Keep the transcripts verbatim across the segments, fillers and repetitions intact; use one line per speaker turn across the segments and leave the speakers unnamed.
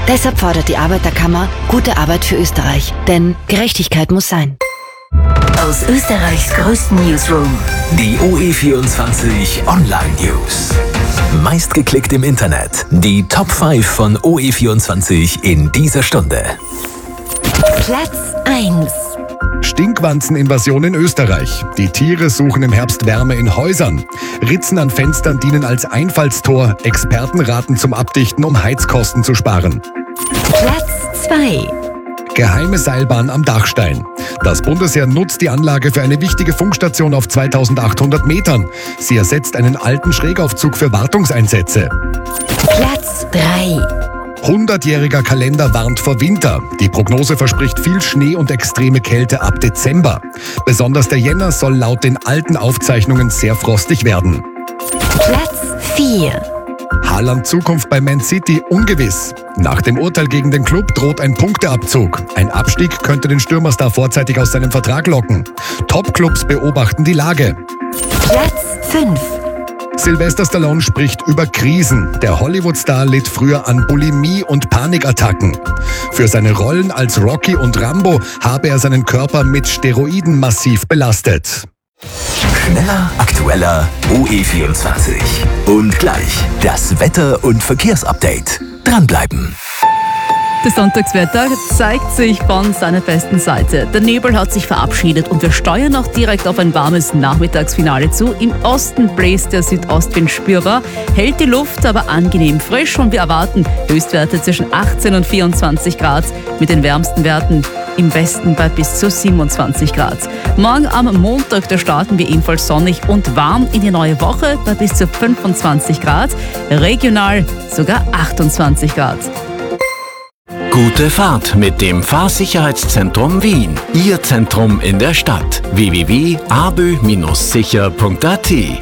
Deshalb fordert die Arbeiterkammer gute Arbeit für Österreich. Denn Gerechtigkeit muss sein.
Aus Österreichs größten Newsroom.
Die O E vierundzwanzig Online News. Meistgeklickt im Internet. Die Top fünf von O E vierundzwanzig in dieser Stunde.
Platz eins.
Stinkwanzeninvasion in Österreich. Die Tiere suchen im Herbst Wärme in Häusern. Ritzen an Fenstern dienen als Einfallstor. Experten raten zum Abdichten, um Heizkosten zu sparen.
Platz zwei.
Geheime Seilbahn am Dachstein. Das Bundesheer nutzt die Anlage für eine wichtige Funkstation auf zweitausendachthundert Metern. Sie ersetzt einen alten Schrägaufzug für Wartungseinsätze.
Platz drei.
hundertjähriger Kalender warnt vor Winter. Die Prognose verspricht viel Schnee und extreme Kälte ab Dezember. Besonders der Jänner soll laut den alten Aufzeichnungen sehr frostig werden.
Platz vier.
Haaland Zukunft bei Man City ungewiss. Nach dem Urteil gegen den Klub droht ein Punkteabzug. Ein Abstieg könnte den Stürmerstar vorzeitig aus seinem Vertrag locken. Top-Clubs beobachten die Lage.
Platz fünf.
Sylvester Stallone spricht über Krisen. Der Hollywood-Star litt früher an Bulimie und Panikattacken. Für seine Rollen als Rocky und Rambo habe er seinen Körper mit Steroiden massiv belastet.
Schneller, aktueller, O E vierundzwanzig. Und gleich das Wetter- und Verkehrsupdate. Dranbleiben.
Das Sonntagswetter zeigt sich von seiner besten Seite. Der Nebel hat sich verabschiedet und wir steuern auch direkt auf ein warmes Nachmittagsfinale zu. Im Osten bläst der Südostwind spürbar, hält die Luft aber angenehm frisch und wir erwarten Höchstwerte zwischen achtzehn und vierundzwanzig Grad mit den wärmsten Werten im Westen bei bis zu siebenundzwanzig Grad. Morgen am Montag, da starten wir ebenfalls sonnig und warm in die neue Woche bei bis zu fünfundzwanzig Grad, regional sogar achtundzwanzig Grad.
Gute Fahrt mit dem Fahrsicherheitszentrum Wien. Ihr Zentrum in der Stadt. w w w punkt a b ö sicher punkt a t.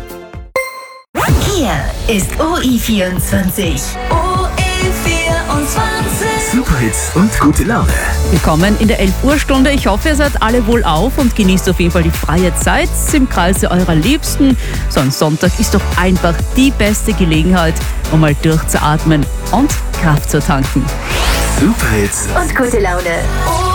Hier ist O E vierundzwanzig. O E vierundzwanzig.
Superhits und gute Laune.
Willkommen in der elf Uhr Stunde. Ich hoffe, ihr seid alle wohl auf und genießt auf jeden Fall die freie Zeit im Kreise eurer Liebsten. So ein Sonntag ist doch einfach die beste Gelegenheit, um mal durchzuatmen und Kraft zu tanken.
Superhits
Und gute Laune.